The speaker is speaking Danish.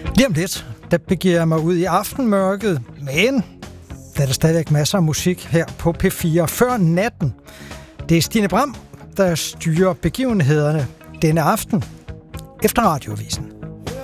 Lige om lidt, der begiver jeg mig ud i aftenmørket, men der er der stadigvæk masser af musik her på P4 før natten. Det er Stine Bram, der styrer begivenhederne denne aften efter Radioavisen.